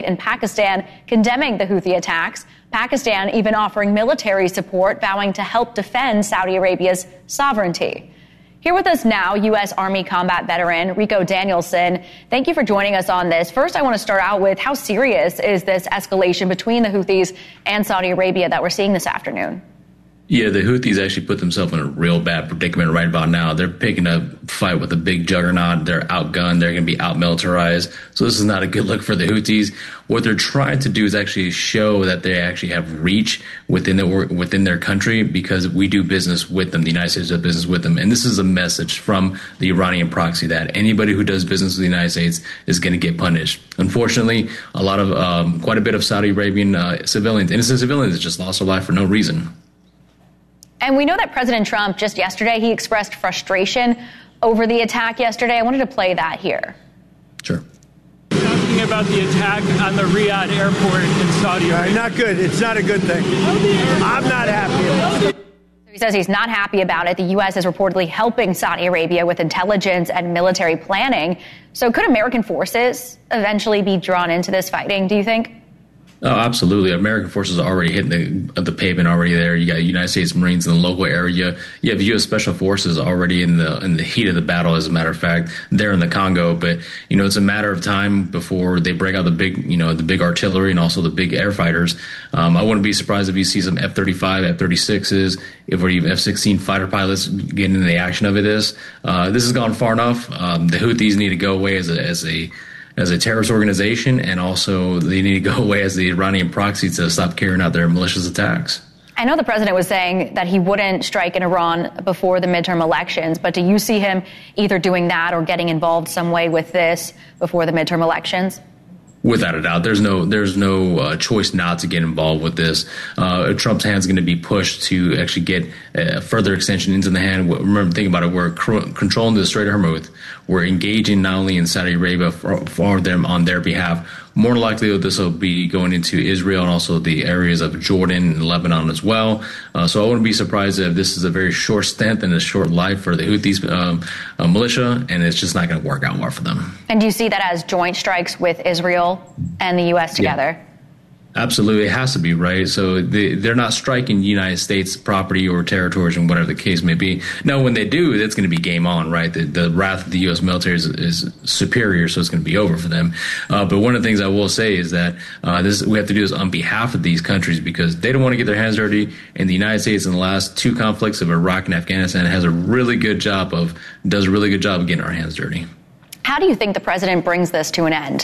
in Pakistan condemning the Houthi attacks. Pakistan even offering military support, vowing to help defend Saudi Arabia's sovereignty. Here with us now, U.S. Army combat veteran Rico Danielson. Thank you for joining us on this. First, I want to start out with how serious is this escalation between the Houthis and Saudi Arabia that we're seeing this afternoon? Yeah, the Houthis actually put themselves in a real bad predicament right about now. They're picking a fight with a big juggernaut. They're outgunned. They're going to be out-militarized. So this is not a good look for the Houthis. What they're trying to do is actually show that they actually have reach within their country, because we do business with them. The United States does business with them. And this is a message from the Iranian proxy that anybody who does business with the United States is going to get punished. Unfortunately, quite a bit of Saudi Arabian civilians, innocent civilians, just lost their life for no reason. And we know that President Trump just yesterday, he expressed frustration over the attack yesterday. I wanted to play that here. Sure. Talking about the attack on the Riyadh airport in Saudi Arabia. Not good. It's not a good thing. I'm not happy about it. He says he's not happy about it. The U.S. is reportedly helping Saudi Arabia with intelligence and military planning. So could American forces eventually be drawn into this fighting, do you think? Oh, absolutely. American forces are already hitting the pavement already there. You got United States Marines in the local area. You have U.S. Special Forces already in the heat of the battle, as a matter of fact. They're in the Congo. But, it's a matter of time before they break out the big artillery and also the big air fighters. I wouldn't be surprised if you see some F-35, F-36s, or even F-16 fighter pilots getting into the action of this. This has gone far enough. The Houthis need to go away as a terrorist organization, and also they need to go away as the Iranian proxy to stop carrying out their malicious attacks. I know the president was saying that he wouldn't strike in Iran before the midterm elections, but do you see him either doing that or getting involved some way with this before the midterm elections? Without a doubt, there's no choice not to get involved with this. Trump's hand's going to be pushed to actually get a further extension into the hand. Remember, think about it. We're controlling the Strait of Hormuz. We're engaging not only in Saudi Arabia for them on their behalf. More likely, this will be going into Israel and also the areas of Jordan and Lebanon as well. So I wouldn't be surprised if this is a very short stint and a short life for the Houthis militia, and it's just not going to work out well for them. And do you see that as joint strikes with Israel and the U.S. together? Yeah. Absolutely. It has to be, right? So they're not striking United States property or territories and whatever the case may be. Now, when they do, it's going to be game on, right? The wrath of the U.S. military is superior, so it's going to be over for them. But one of the things I will say is that we have to do this on behalf of these countries, because they don't want to get their hands dirty. And the United States, in the last two conflicts of Iraq and Afghanistan, does a really good job of getting our hands dirty. How do you think the president brings this to an end?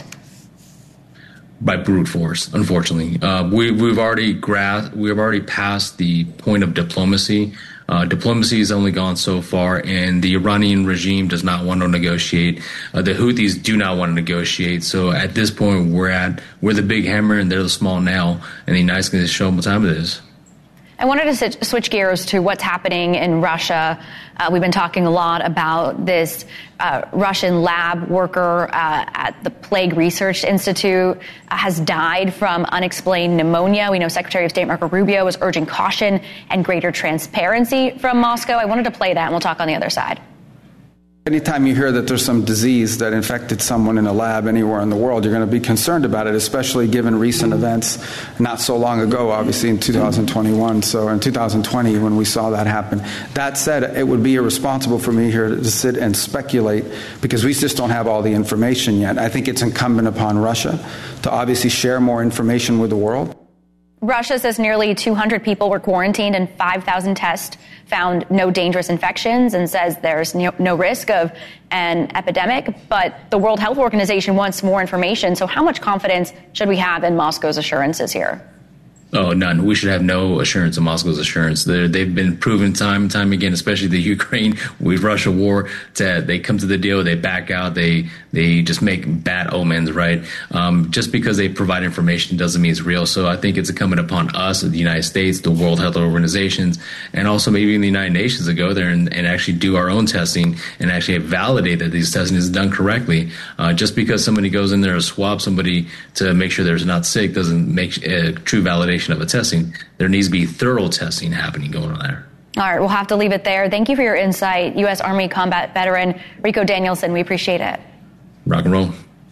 By brute force, unfortunately. We've already passed the point of diplomacy. Diplomacy has only gone so far, and the Iranian regime does not want to negotiate. The Houthis do not want to negotiate. So at this point, we're the big hammer and they're the small nail, and the United States show them what time it is. I wanted to switch gears to what's happening in Russia. We've been talking a lot about this Russian lab worker at the Plague Research Institute has died from unexplained pneumonia. We know Secretary of State Marco Rubio is urging caution and greater transparency from Moscow. I wanted to play that, and we'll talk on the other side. Anytime you hear that there's some disease that infected someone in a lab anywhere in the world, you're going to be concerned about it, especially given recent events not so long ago, obviously in 2021. So in 2020, when we saw that happen. That said, it would be irresponsible for me here to sit and speculate, because we just don't have all the information yet. I think it's incumbent upon Russia to obviously share more information with the world. Russia says nearly 200 people were quarantined and 5,000 tests found no dangerous infections, and says there's no risk of an epidemic. But the World Health Organization wants more information. So how much confidence should we have in Moscow's assurances here? Oh, none. We should have no assurance of Moscow's assurance. They've been proven time and time again, especially the Ukraine with Russia war, they come to the deal, they back out, they just make bad omens, right? Just because they provide information doesn't mean it's real. So I think it's incumbent upon us, the United States, the World Health Organizations, and also maybe even the United Nations to go there and actually do our own testing and actually validate that these testing is done correctly. Just because somebody goes in there to swab somebody to make sure they're not sick doesn't make a true validation of a testing. There needs to be thorough testing happening going on there. All right, we'll have to leave it there. Thank you for your insight, U.S. Army combat veteran Rico Danielson. We appreciate it. Rock and roll.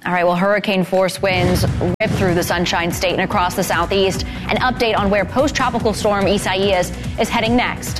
All right, well, hurricane-force winds rip through the Sunshine State and across the southeast. An update on where post-tropical storm Isaias is heading next.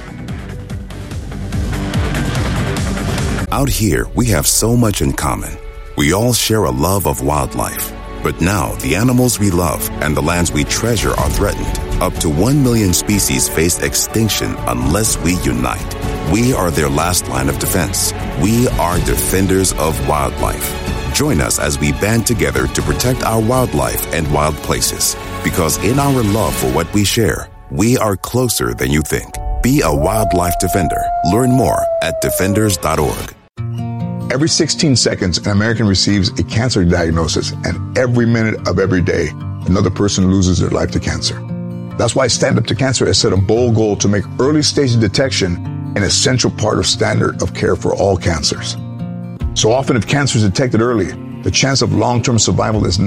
Out here, we have so much in common. We all share a love of wildlife. But now, the animals we love and the lands we treasure are threatened. Up to 1 million species face extinction unless we unite. We are their last line of defense. We are defenders of wildlife. Join us as we band together to protect our wildlife and wild places. Because in our love for what we share, we are closer than you think. Be a wildlife defender. Learn more at defenders.org. Every 16 seconds, an American receives a cancer diagnosis, and every minute of every day, another person loses their life to cancer. That's why Stand Up to Cancer has set a bold goal to make early stage detection an essential part of standard of care for all cancers. So often, if cancer is detected early, the chance of long-term survival is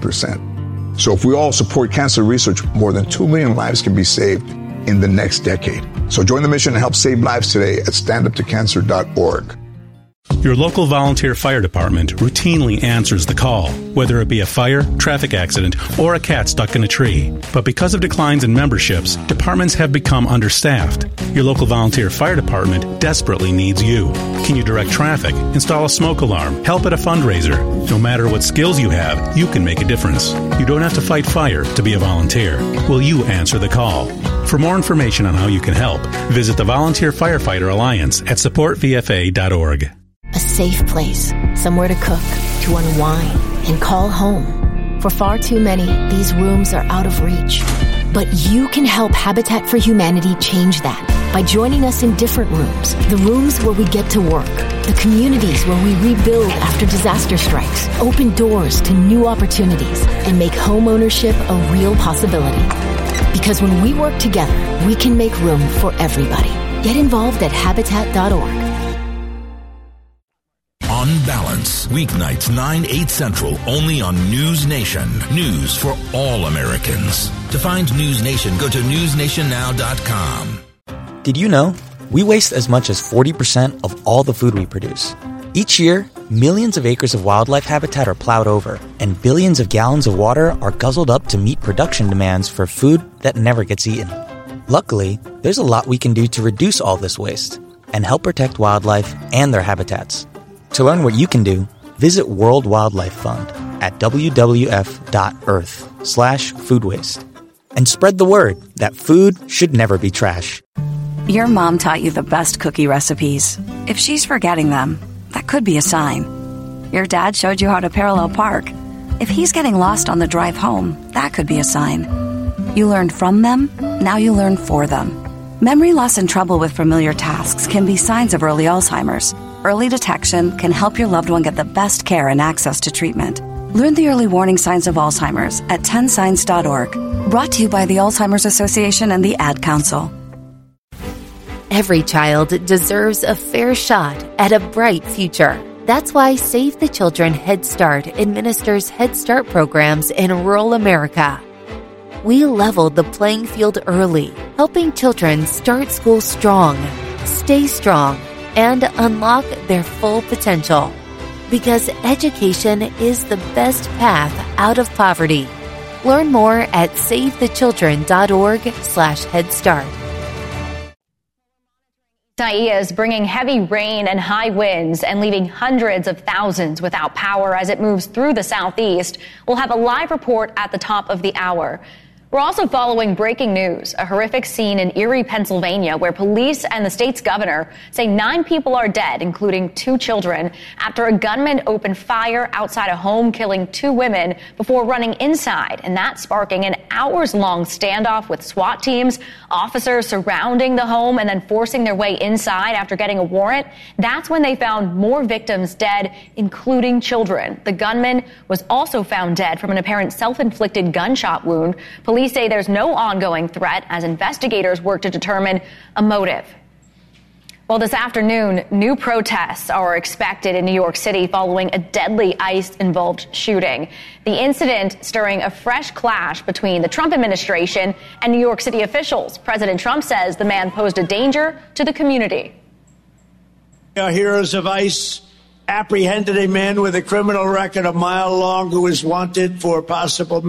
90%. So if we all support cancer research, more than 2 million lives can be saved in the next decade. So join the mission and help save lives today at standuptocancer.org. Your local volunteer fire department routinely answers the call, whether it be a fire, traffic accident, or a cat stuck in a tree. But because of declines in memberships, departments have become understaffed. Your local volunteer fire department desperately needs you. Can you direct traffic, install a smoke alarm, help at a fundraiser? No matter what skills you have, you can make a difference. You don't have to fight fire to be a volunteer. Will you answer the call? For more information on how you can help, visit the Volunteer Firefighter Alliance at supportvfa.org. A safe place, somewhere to cook, to unwind, and call home. For far too many, these rooms are out of reach. But you can help Habitat for Humanity change that by joining us in different rooms. The rooms where we get to work, the communities where we rebuild after disaster strikes, open doors to new opportunities, and make home ownership a real possibility. Because when we work together, we can make room for everybody. Get involved at Habitat.org. On Balance, weeknights 9, 8 Central, only on News Nation. News for all Americans. To find News Nation, go to newsnationnow.com. Did you know we waste as much as 40% of all the food we produce? Each year, millions of acres of wildlife habitat are plowed over, and billions of gallons of water are guzzled up to meet production demands for food that never gets eaten. Luckily, there's a lot we can do to reduce all this waste and help protect wildlife and their habitats. To learn what you can do, visit World Wildlife Fund at wwf.earth/food waste. And spread the word that food should never be trash. Your mom taught you the best cookie recipes. If she's forgetting them, that could be a sign. Your dad showed you how to parallel park. If he's getting lost on the drive home, that could be a sign. You learned from them, now you learn for them. Memory loss and trouble with familiar tasks can be signs of early Alzheimer's. Early detection can help your loved one get the best care and access to treatment. Learn the early warning signs of Alzheimer's at 10signs.org. Brought to you by the Alzheimer's Association and the Ad Council. Every child deserves a fair shot at a bright future. That's why Save the Children Head Start administers Head Start programs in rural America. We leveled the playing field early, helping children start school strong, stay strong, and unlock their full potential. Because education is the best path out of poverty. Learn more at savethechildren.org/Head Start. Isaias bringing heavy rain and high winds and leaving hundreds of thousands without power as it moves through the southeast. We'll have a live report at the top of the hour. We're also following breaking news, a horrific scene in Erie, Pennsylvania, where police and the state's governor say 9 people are dead, including 2 children, after a gunman opened fire outside a home, killing 2 women before running inside, and that sparking an hours-long standoff with SWAT teams, officers surrounding the home and then forcing their way inside after getting a warrant. That's when they found more victims dead, including children. The gunman was also found dead from an apparent self-inflicted gunshot wound. Police say there's no ongoing threat as investigators work to determine a motive. Well, this afternoon, new protests are expected in New York City following a deadly ICE-involved shooting. The incident stirring a fresh clash between the Trump administration and New York City officials. President Trump says the man posed a danger to the community. We are heroes of ICE apprehended a man with a criminal record a mile long who is wanted for possible